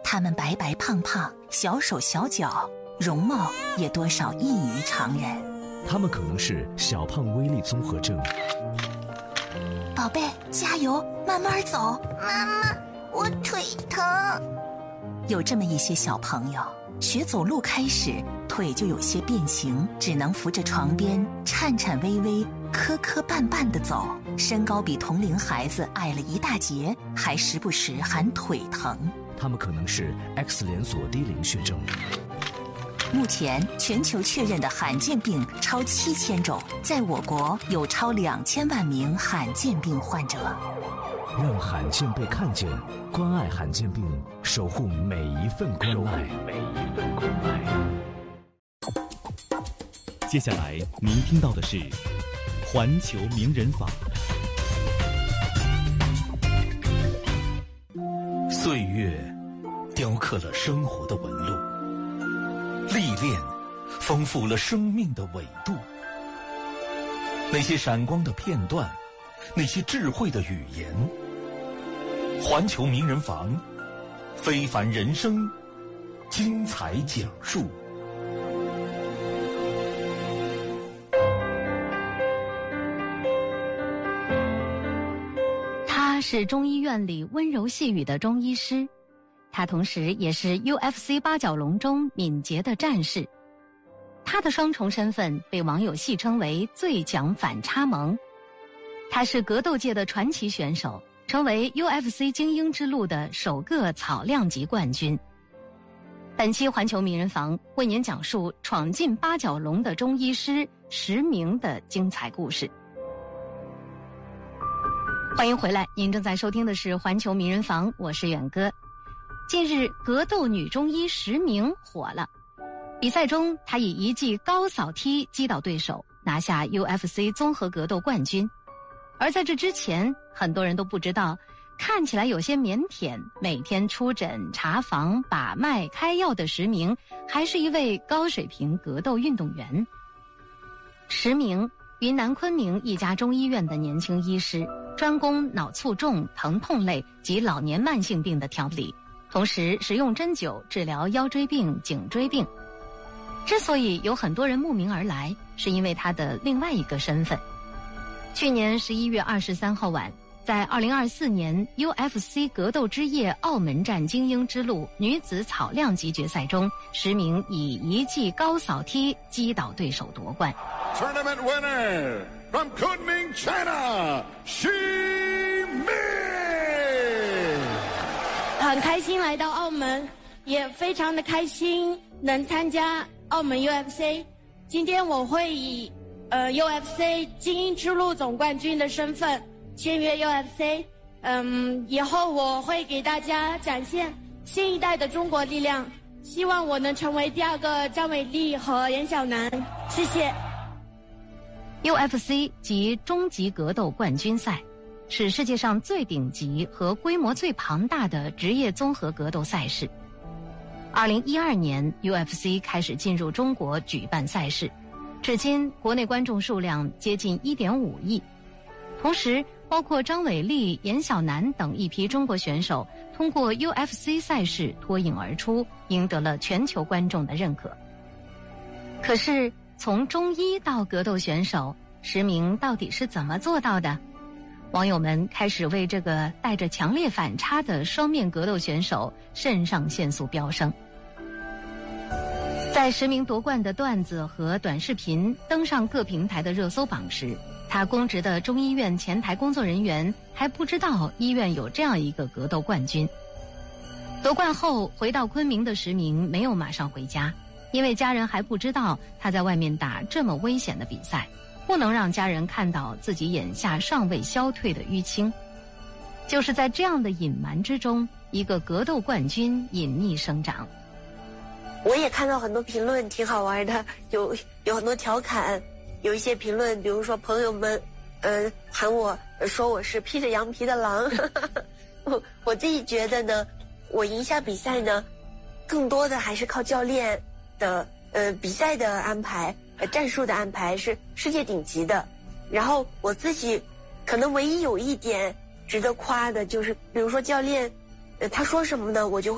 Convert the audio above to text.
他们白白胖胖，小手小脚，容貌也多少异于常人。 他们可能是小胖威力综合症。 宝贝，加油，慢慢走。 妈妈，我腿疼。 有这么一些小朋友，学走路开始，腿就有些变形，只能扶着床边，颤颤巍巍，磕磕绊绊地走，身高比同龄孩子矮了一大截，还时不时喊腿疼。 他们可能是 X 连锁低龄血症。 目前全球确认的罕见病超7000种，在我国有超2000万名罕见病患者。 让罕见被看见，关爱罕见病，守护每一份关爱。 接下来您听到的是环球名人坊。 岁月雕刻了生活的纹路，历练丰富了生命的纬度。那些闪光的片段，那些智慧的语言，环球名人坊，非凡人生，精彩讲述。 他是中医院里温柔细语的中医师，他同时也是 UFC 八角笼中敏捷的战士。他的双重身份被网友戏称为最强反差萌。他是格斗界的传奇选手，成为 UFC 精英之路的首个草量级冠军。本期环球名人坊为您讲述闯进八角笼的中医师石明的精彩故事。欢迎回来，您正在收听的是环球名人坊，我是远哥。近日，格斗女中医石明火了。比赛中，她以一记高扫踢击倒对手，拿下 UFC 综合格斗冠军。而在这之前，很多人都不知道，看起来有些腼腆，每天出诊、查房、把脉、开药的石明，还是一位高水平格斗运动员。石明，云南昆明一家中医院的年轻医师，专攻脑卒中、疼痛类及老年慢性病的调理，同时使用针灸治疗腰椎病、颈椎病。之所以有很多人慕名而来，是因为他的另外一个身份。去年11月23号晚，在2024年 UFC 格斗之夜澳门站精英之路女子草量级决赛中，石明以一记高扫踢击倒对手夺冠。 Tournament winner from Kunming, China, Xi Ming。 很开心来到澳门，也非常的开心能参加澳门 UFC。今天我会以UFC 精英之路总冠军的身份签约 UFC。以后我会给大家展现新一代的中国力量，希望我能成为第二个张伟丽和严小楠。谢谢。 UFC 及终极格斗冠军赛是世界上最顶级和规模最庞大的职业综合格斗赛事。2012年 UFC 开始进入中国举办赛事，至今国内观众数量接近1.5亿。同时包括张伟丽、严小楠等一批中国选手通过 UFC 赛事脱颖而出，赢得了全球观众的认可。可是从中医到格斗选手，石明到底是怎么做到的？网友们开始为这个带着强烈反差的双面格斗选手肾上腺素飙升。在石明夺冠的段子和短视频登上各平台的热搜榜时，他公职的中医院前台工作人员还不知道医院有这样一个格斗冠军。夺冠后回到昆明的石明没有马上回家，因为家人还不知道他在外面打这么危险的比赛，不能让家人看到自己眼下尚未消退的淤青。就是在这样的隐瞒之中，一个格斗冠军隐匿生长。 我也看到很多评论挺好玩的，有很多调侃，有一些评论，比如说朋友们喊我说我是披着羊皮的狼。我自己觉得呢，我赢下比赛呢，更多的还是靠教练的比赛的安排，战术的安排是世界顶级的。然后我自己可能唯一有一点值得夸的就是，比如说教练他说什么呢，我就